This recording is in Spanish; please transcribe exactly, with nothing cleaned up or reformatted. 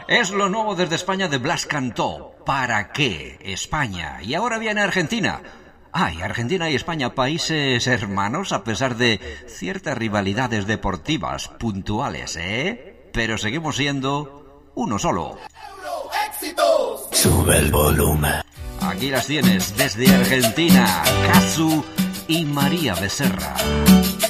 Es lo nuevo desde España de Blas Cantó. ¿Para qué? España. Y ahora viene Argentina. Ay, Argentina y España, países hermanos, a pesar de ciertas rivalidades deportivas puntuales, ¿eh? Pero seguimos siendo uno solo. Sube el volumen. Aquí las tienes, desde Argentina, Casu y María Becerra.